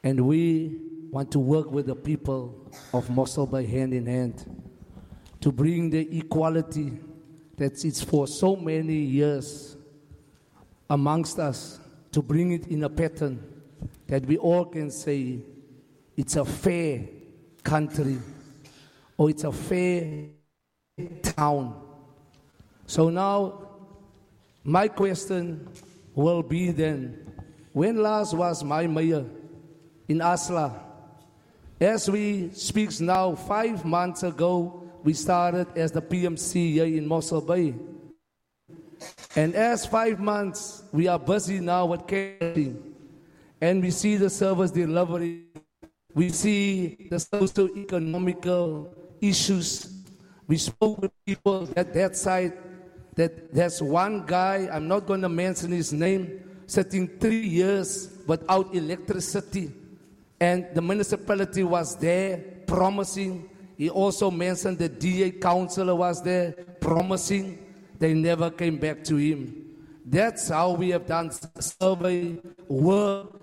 And we want to work with the people of Mossel Bay hand in hand to bring the equality that it's for so many years amongst us, to bring it in a pattern that we all can say it's a fair country or it's a fair town. So now, my question will be then, when last was my mayor in Asla? As we speak now, 5 months ago, we started as the PMC here in Mossel Bay. And as 5 months, we are busy now with catering. And we see the service delivery. We see the socio-economical issues. We spoke with people at that side, that there's one guy, I'm not going to mention his name, sitting 3 years without electricity. And the municipality was there promising. He also mentioned the DA councillor was there promising. They never came back to him. That's how we have done survey work.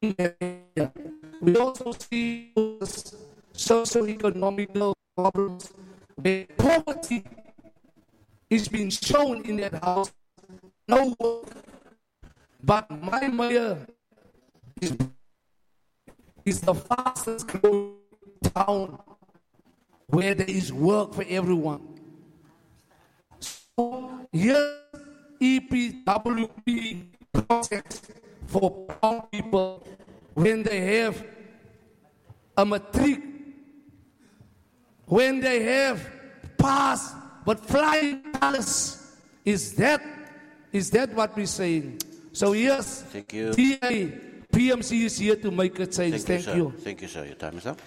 We also see socio-economical problems where poverty is being shown in that house. No work. But my mayor is the fastest growing town where there is work for everyone. So here, EPWP projects for poor people when they have a matric, when they have pass but flying colors. Is that what we're saying? So yes, thank you. DA, PMC is here to make a change. Thank you. Thank you, sir. Your time is up.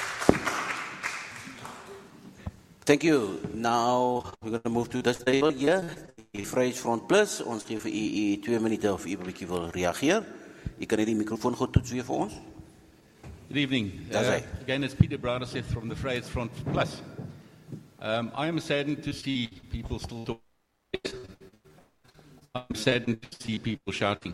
Thank you. Now we're going to move to this table here. Die Vryheidsfront Plus. Ons gee vir u 2 minute of u 'n bietjie wil reageer. U kan net die mikrofoon goed toets weer vir ons. Good evening. Again, it's Peter Broderseth from the Vryheidsfront Plus. I am saddened to see people still talking. I'm saddened to see people shouting.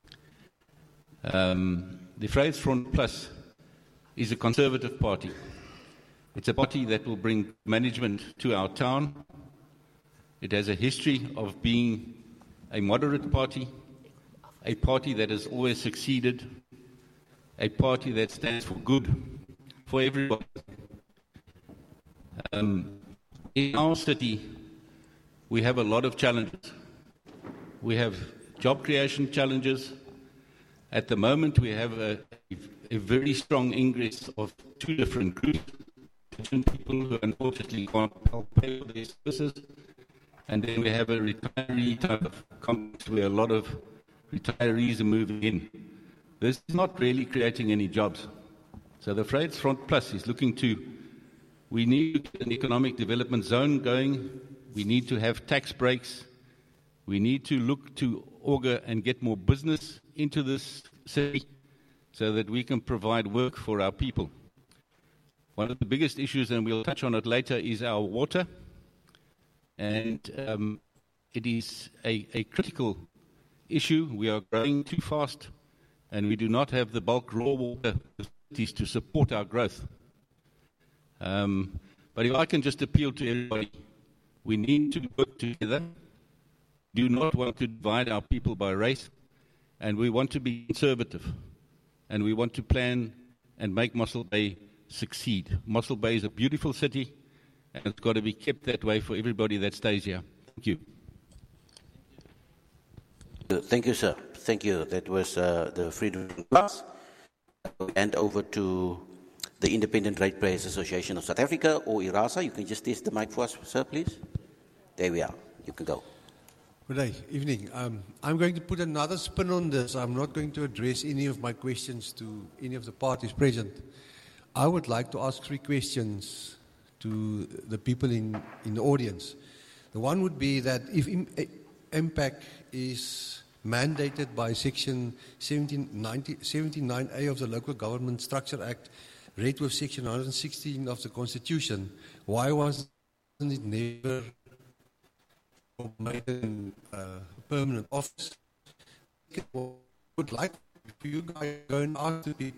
The Vryheidsfront Plus is a conservative party. It's a party that will bring management to our town. It has a history of being a moderate party, a party that has always succeeded, a party that stands for good, for everybody. In our city, we have a lot of challenges. We have job creation challenges. At the moment, we have a very strong ingress of 2 different groups. People who unfortunately can't help pay for their services. And then we have a retiree type of context where a lot of retirees are moving in. This is not really creating any jobs. So the Vryheidsfront Plus is looking to, we need to get an economic development zone going. We need to have tax breaks. We need to look to augur and get more business into this city so that we can provide work for our people. One of the biggest issues, and we'll touch on it later, is our water. And it is a critical issue. We are growing too fast, and we do not have the bulk raw water facilities to support our growth. But if I can just appeal to everybody, we need to work together. Do not want to divide our people by race, and we want to be conservative, and we want to plan and make Mossel Bay succeed. Mossel Bay is a beautiful city, and it's got to be kept that way for everybody that stays here. Thank you. Thank you, sir. Thank you. That was the Freedom Plus. And over to the Independent Ratepayers Association of South Africa, or IRASA. You can just test the mic for us, sir, please. There we are. You can go. Good day, evening. I'm going to put another spin on this. I'm not going to address any of my questions to any of the parties present. I would like to ask 3 questions to the people in the audience. The one would be that if impact is mandated by Section 79A of the Local Government Structure Act, read with Section 116 of the Constitution, why wasn't it never made a permanent office? Would like for you guys go and ask the people